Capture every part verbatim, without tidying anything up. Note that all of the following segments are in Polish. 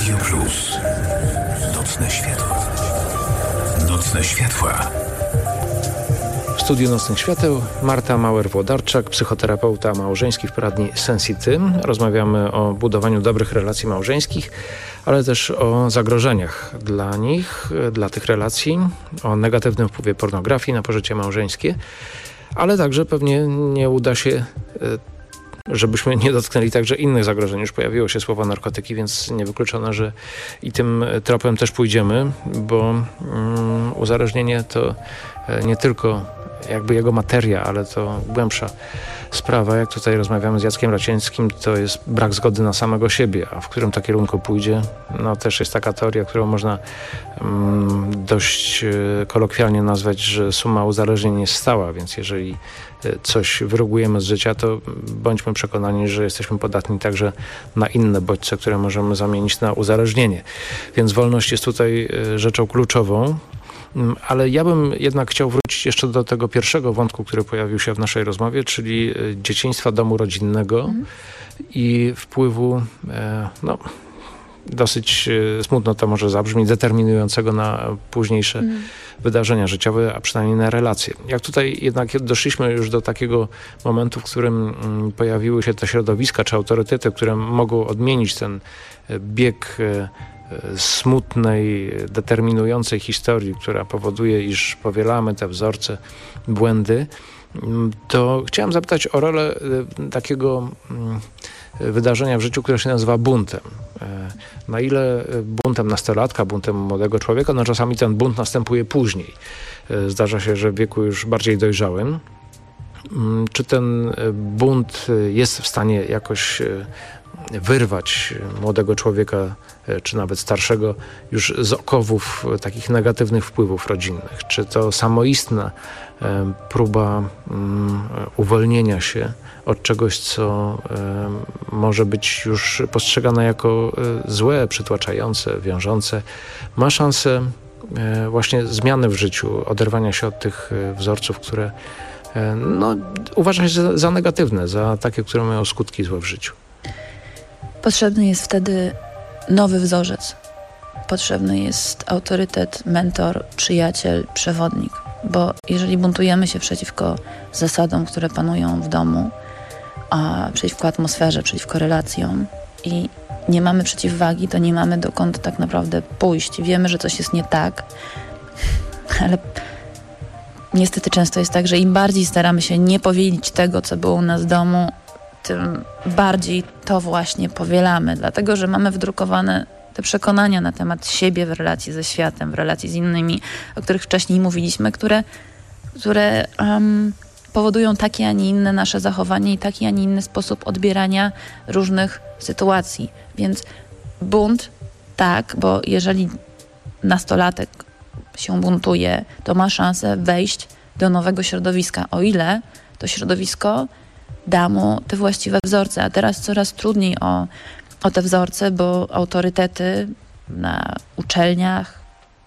Radio Plus. Nocne światła. Nocne światła. W studiu Nocnych Świateł Marta Mauer-Włodarczak, psychoterapeuta małżeński w poradni Sensity. Rozmawiamy o budowaniu dobrych relacji małżeńskich, ale też o zagrożeniach dla nich, dla tych relacji, o negatywnym wpływie pornografii na pożycie małżeńskie, ale także pewnie nie uda się, żebyśmy nie dotknęli także innych zagrożeń. Już pojawiło się słowo narkotyki, więc niewykluczone, że i tym tropem też pójdziemy, bo um, uzależnienie to nie tylko jakby jego materia, ale to głębsza sprawa. Jak tutaj rozmawiamy z Jackiem Racińskim, to jest brak zgody na samego siebie, a w którym to kierunku pójdzie, no też jest taka teoria, którą można um, dość e, kolokwialnie nazwać, że suma uzależnień jest stała, więc jeżeli e, coś wyrugujemy z życia, to bądźmy przekonani, że jesteśmy podatni także na inne bodźce, które możemy zamienić na uzależnienie. Więc wolność jest tutaj e, rzeczą kluczową. Ale ja bym jednak chciał wrócić jeszcze do tego pierwszego wątku, który pojawił się w naszej rozmowie, czyli dzieciństwa, domu rodzinnego mm. i wpływu, no dosyć smutno to może zabrzmi, determinującego na późniejsze mm. wydarzenia życiowe, a przynajmniej na relacje. Jak tutaj jednak doszliśmy już do takiego momentu, w którym pojawiły się te środowiska czy autorytety, które mogą odmienić ten bieg smutnej, determinującej historii, która powoduje, iż powielamy te wzorce, błędy, to chciałem zapytać o rolę takiego wydarzenia w życiu, które się nazywa buntem. Na ile buntem nastolatka, buntem młodego człowieka, no czasami ten bunt następuje później. Zdarza się, że w wieku już bardziej dojrzałym. Czy ten bunt jest w stanie jakoś wyrwać młodego człowieka, czy nawet starszego, już z okowów takich negatywnych wpływów rodzinnych? Czy to samoistna e, próba um, uwolnienia się od czegoś, co e, może być już postrzegane jako e, złe, przytłaczające, wiążące, ma szansę e, właśnie zmiany w życiu, oderwania się od tych e, wzorców, które e, no, uważa się za, za negatywne, za takie, które mają skutki złe w życiu? Potrzebny jest wtedy nowy wzorzec. Potrzebny jest autorytet, mentor, przyjaciel, przewodnik. Bo jeżeli buntujemy się przeciwko zasadom, które panują w domu, a przeciwko atmosferze, przeciwko relacjom i nie mamy przeciwwagi, to nie mamy dokąd tak naprawdę pójść. Wiemy, że coś jest nie tak, ale niestety często jest tak, że im bardziej staramy się nie powielić tego, co było u nas w domu, tym bardziej to właśnie powielamy, dlatego że mamy wdrukowane te przekonania na temat siebie w relacji ze światem, w relacji z innymi, o których wcześniej mówiliśmy, które, które um, powodują takie, a nie inne nasze zachowanie i taki, a nie inny sposób odbierania różnych sytuacji. Więc bunt, tak, bo jeżeli nastolatek się buntuje, to ma szansę wejść do nowego środowiska, o ile to środowisko da mu te właściwe wzorce. A teraz coraz trudniej o, o te wzorce, bo autorytety na uczelniach,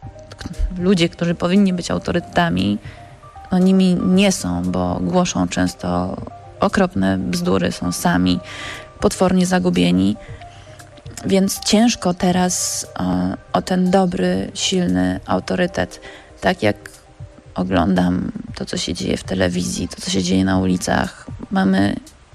ludzie, którzy powinni być autorytetami, no nimi nie są, bo głoszą często okropne bzdury, są sami potwornie zagubieni. Więc ciężko teraz o, o ten dobry, silny autorytet. Tak jak oglądam to, co się dzieje w telewizji, to, co się dzieje na ulicach. Mamy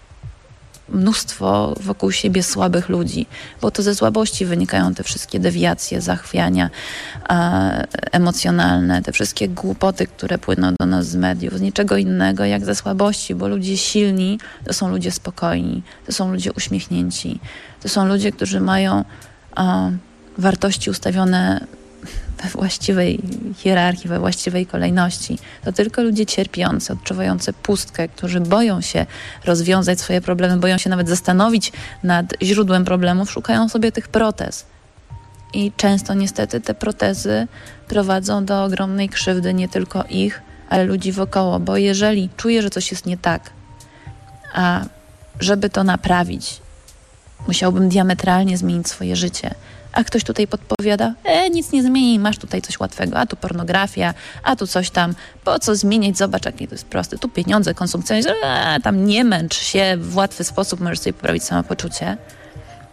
mnóstwo wokół siebie słabych ludzi, bo to ze słabości wynikają te wszystkie dewiacje, zachwiania e, emocjonalne, te wszystkie głupoty, które płyną do nas z mediów, z niczego innego jak ze słabości, bo ludzie silni to są ludzie spokojni, to są ludzie uśmiechnięci, to są ludzie, którzy mają e, wartości ustawione we właściwej hierarchii, we właściwej kolejności. To tylko ludzie cierpiący, odczuwający pustkę, którzy boją się rozwiązać swoje problemy, boją się nawet zastanowić nad źródłem problemów, szukają sobie tych protez. I często niestety te protezy prowadzą do ogromnej krzywdy nie tylko ich, ale ludzi wokoło, bo jeżeli czuję, że coś jest nie tak, a żeby to naprawić, musiałbym diametralnie zmienić swoje życie, a ktoś tutaj podpowiada, e, nic nie zmieni, masz tutaj coś łatwego, a tu pornografia, a tu coś tam, po co zmieniać, zobacz, jakie to jest proste, tu pieniądze, konsumpcja, a tam nie męcz się, w łatwy sposób możesz sobie poprawić samopoczucie,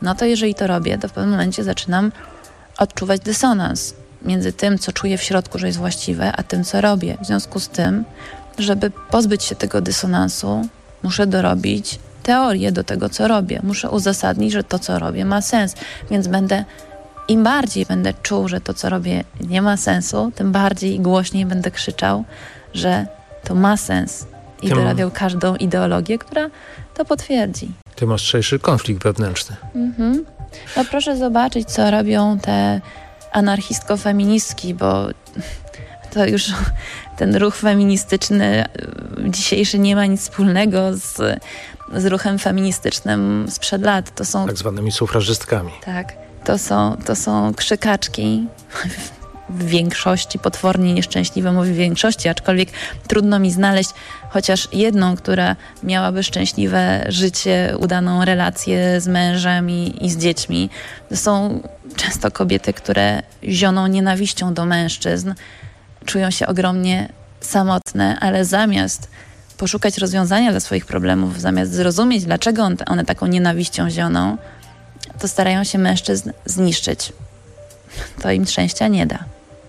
no to jeżeli to robię, to w pewnym momencie zaczynam odczuwać dysonans między tym, co czuję w środku, że jest właściwe, a tym, co robię. W związku z tym, żeby pozbyć się tego dysonansu, muszę dorobić teorię do tego, co robię. Muszę uzasadnić, że to, co robię, ma sens. Więc będę, im bardziej będę czuł, że to, co robię, nie ma sensu, tym bardziej i głośniej będę krzyczał, że to ma sens. I Tym... dorabiał każdą ideologię, która to potwierdzi. Tym ostrzejszy konflikt wewnętrzny. Mhm. No proszę zobaczyć, co robią te anarchistko-feministki, bo to już ten ruch feministyczny dzisiejszy nie ma nic wspólnego z, z ruchem feministycznym sprzed lat. To są tak zwanymi sufrażystkami. Tak, to są, to są krzykaczki, w większości, potwornie nieszczęśliwe mówię w większości, aczkolwiek trudno mi znaleźć chociaż jedną, która miałaby szczęśliwe życie, udaną relację z mężem i, i z dziećmi. To są często kobiety, które zioną nienawiścią do mężczyzn, czują się ogromnie samotne, ale zamiast poszukać rozwiązania dla swoich problemów, zamiast zrozumieć, dlaczego on, one taką nienawiścią zioną, to starają się mężczyzn zniszczyć. To im szczęścia nie da.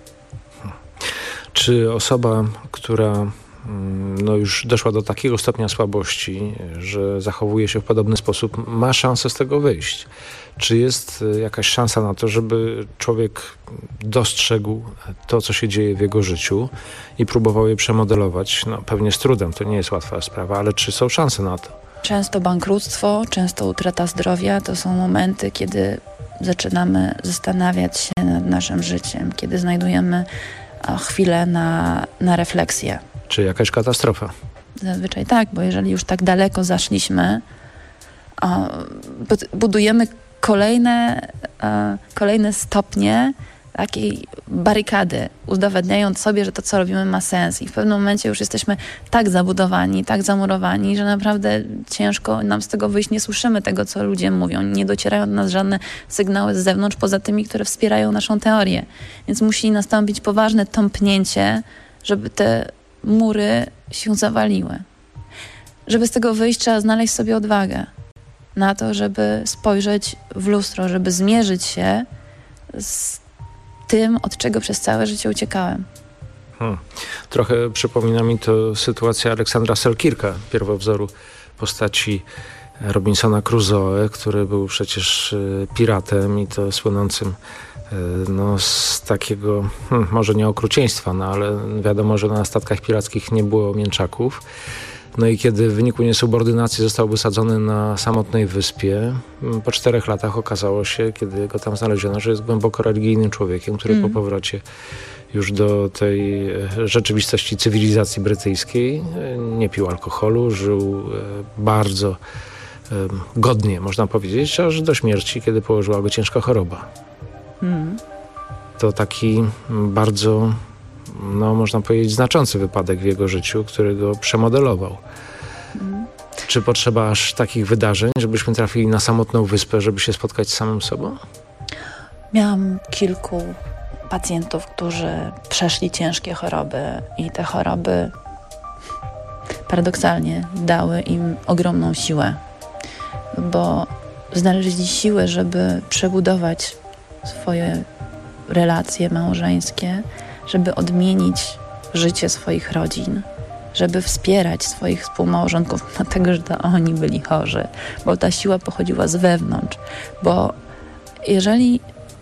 Czy osoba, która no już doszła do takiego stopnia słabości, że zachowuje się w podobny sposób, ma szansę z tego wyjść? Czy jest jakaś szansa na to, żeby człowiek dostrzegł to, co się dzieje w jego życiu i próbował je przemodelować? No, pewnie z trudem, to nie jest łatwa sprawa, ale czy są szanse na to? Często bankructwo, często utrata zdrowia to są momenty, kiedy zaczynamy zastanawiać się nad naszym życiem, kiedy znajdujemy chwilę na, na refleksję. Czy jakaś katastrofa? Zazwyczaj tak, bo jeżeli już tak daleko zaszliśmy, budujemy kolejne, kolejne stopnie takiej barykady, udowadniając sobie, że to, co robimy, ma sens. I w pewnym momencie już jesteśmy tak zabudowani, tak zamurowani, że naprawdę ciężko nam z tego wyjść. Nie słyszymy tego, co ludzie mówią. Nie docierają do nas żadne sygnały z zewnątrz, poza tymi, które wspierają naszą teorię. Więc musi nastąpić poważne tąpnięcie, żeby te mury się zawaliły. Żeby z tego wyjść, trzeba znaleźć sobie odwagę na to, żeby spojrzeć w lustro, żeby zmierzyć się z tym, od czego przez całe życie uciekałem. Hmm. Trochę przypomina mi to sytuacja Aleksandra Selkirka, pierwowzoru postaci Robinsona Crusoe, który był przecież piratem i to słynącym no, z takiego, hmm, może nie okrucieństwa, no ale wiadomo, że na statkach pirackich nie było mięczaków. No i kiedy w wyniku niesubordynacji został wysadzony na samotnej wyspie, po czterech latach okazało się, kiedy go tam znaleziono, że jest głęboko religijnym człowiekiem, który mm. po powrocie już do tej rzeczywistości cywilizacji brytyjskiej nie pił alkoholu, żył bardzo godnie, można powiedzieć, aż do śmierci, kiedy położyła go ciężka choroba. Mm. To taki bardzo, no można powiedzieć, znaczący wypadek w jego życiu, który go przemodelował. Mm. Czy potrzeba aż takich wydarzeń, żebyśmy trafili na samotną wyspę, żeby się spotkać z samym sobą? Miałam kilku pacjentów, którzy przeszli ciężkie choroby i te choroby paradoksalnie dały im ogromną siłę, bo znaleźli siłę, żeby przebudować swoje relacje małżeńskie, żeby odmienić życie swoich rodzin, żeby wspierać swoich współmałżonków, dlatego, że to oni byli chorzy, bo ta siła pochodziła z wewnątrz. Bo jeżeli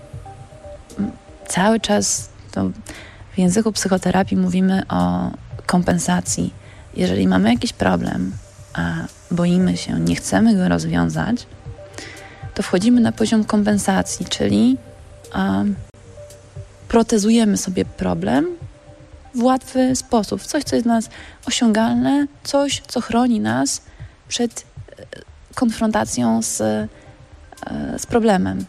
cały czas to w języku psychoterapii mówimy o kompensacji, jeżeli mamy jakiś problem, a boimy się, nie chcemy go rozwiązać, to wchodzimy na poziom kompensacji, czyli um, protezujemy sobie problem w łatwy sposób. Coś, co jest dla nas osiągalne, coś, co chroni nas przed konfrontacją z, z problemem.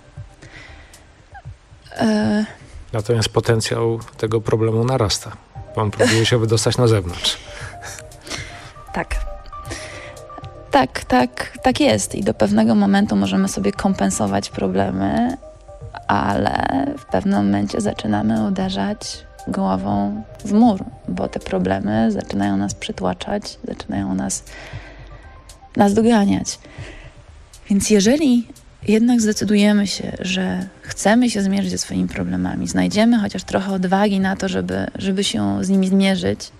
E... Natomiast potencjał tego problemu narasta. On próbuje się wydostać na zewnątrz. Tak. Tak, tak, tak jest. I do pewnego momentu możemy sobie kompensować problemy, ale w pewnym momencie zaczynamy uderzać głową w mur, bo te problemy zaczynają nas przytłaczać, zaczynają nas, nas doganiać. Więc jeżeli jednak zdecydujemy się, że chcemy się zmierzyć ze swoimi problemami, znajdziemy chociaż trochę odwagi na to, żeby, żeby się z nimi zmierzyć,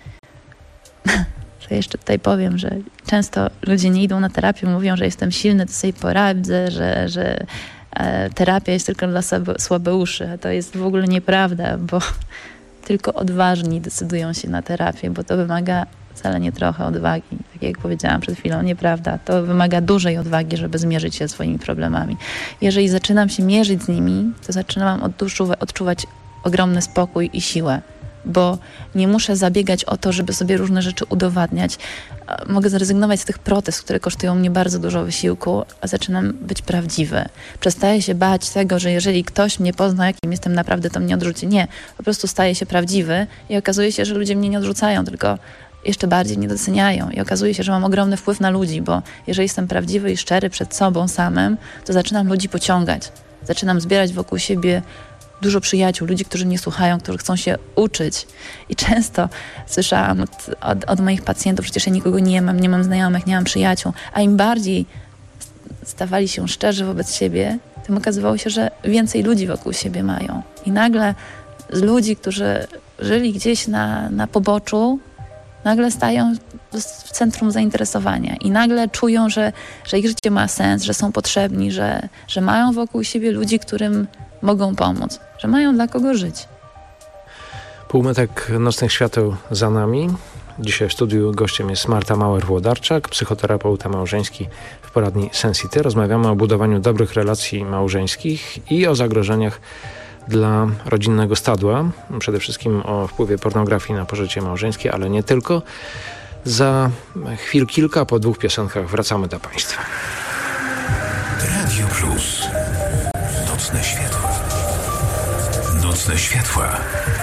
to jeszcze tutaj powiem, że często ludzie nie idą na terapię, mówią, że jestem silny, to sobie poradzę, że, że e, terapia jest tylko dla słabe, słabeuszy, a to jest w ogóle nieprawda, bo tylko odważni decydują się na terapię, bo to wymaga wcale nie trochę odwagi. Tak jak powiedziałam przed chwilą, nieprawda. To wymaga dużej odwagi, żeby zmierzyć się ze swoimi problemami. Jeżeli zaczynam się mierzyć z nimi, to zaczynam odczuwać, odczuwać ogromny spokój i siłę, bo nie muszę zabiegać o to, żeby sobie różne rzeczy udowadniać. Mogę zrezygnować z tych protez, które kosztują mnie bardzo dużo wysiłku, a zaczynam być prawdziwy. Przestaję się bać tego, że jeżeli ktoś mnie pozna, jakim jestem naprawdę, to mnie odrzuci. Nie, po prostu staję się prawdziwy i okazuje się, że ludzie mnie nie odrzucają, tylko jeszcze bardziej mnie doceniają i okazuje się, że mam ogromny wpływ na ludzi, bo jeżeli jestem prawdziwy i szczery przed sobą samym, to zaczynam ludzi pociągać. Zaczynam zbierać wokół siebie dużo przyjaciół, ludzi, którzy mnie słuchają, którzy chcą się uczyć. I często słyszałam od, od, od moich pacjentów, przecież ja nikogo nie mam, nie mam znajomych, nie mam przyjaciół, a im bardziej stawali się szczerzy wobec siebie, tym okazywało się, że więcej ludzi wokół siebie mają. I nagle z ludzi, którzy żyli gdzieś na, na poboczu, nagle stają w centrum zainteresowania i nagle czują, że, że ich życie ma sens, że są potrzebni, że, że mają wokół siebie ludzi, którym mogą pomóc, że mają dla kogo żyć. Półmetek Nocnych Świateł za nami. Dzisiaj w studiu gościem jest Marta Mauer-Włodarczak, psychoterapeuta małżeński w poradni Sensity. Rozmawiamy o budowaniu dobrych relacji małżeńskich i o zagrożeniach dla rodzinnego stadła. Przede wszystkim o wpływie pornografii na pożycie małżeńskie, ale nie tylko. Za chwil kilka, po dwóch piosenkach wracamy do Państwa. Radio Plus. Nocne światła. Nocne światła.